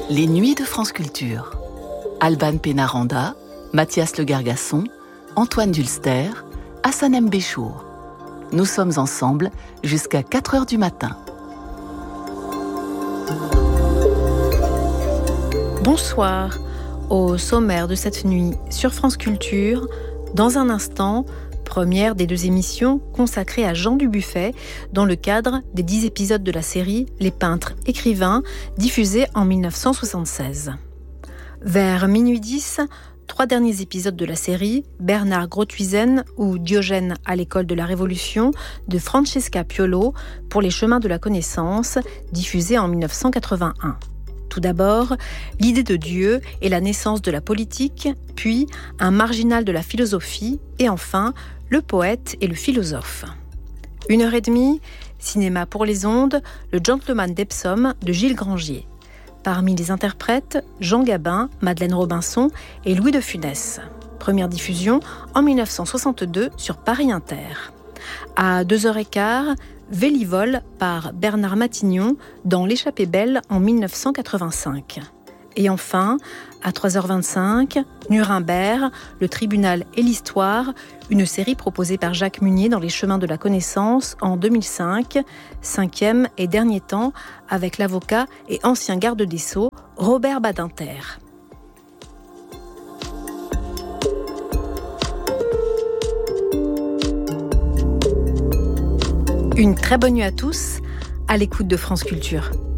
Les Nuits de France Culture. Alban Pénaranda, Mathias Le Gargasson, Antoine Dulster, Hassanem Béchour. Nous sommes ensemble jusqu'à 4h du matin. Bonsoir. Au sommaire de cette nuit sur France Culture, dans un instant, première des 2 émissions consacrées à Jean Dubuffet dans le cadre des 10 épisodes de la série Les peintres écrivains diffusée en 1976. Vers minuit 10, 3 derniers épisodes de la série Bernard Grothuizen ou Diogène à l'école de la Révolution de Francesca Piolo pour les chemins de la connaissance diffusée en 1981. Tout d'abord, l'idée de Dieu et la naissance de la politique, puis un marginal de la philosophie et enfin le poète et le philosophe. 1h30, cinéma pour les ondes, le Gentleman d'Epsom de Gilles Grangier. Parmi les interprètes, Jean Gabin, Madeleine Robinson et Louis de Funès. Première diffusion en 1962 sur Paris Inter. À 2h15, Vélivol par Bernard Matignon dans L'Échappée belle en 1985. Et enfin, à 3h25, Nuremberg, le tribunal et l'histoire, une série proposée par Jacques Munier dans Les chemins de la connaissance en 2005, 5e et dernier temps, avec l'avocat et ancien garde des Sceaux, Robert Badinter. Une très bonne nuit à tous, à l'écoute de France Culture.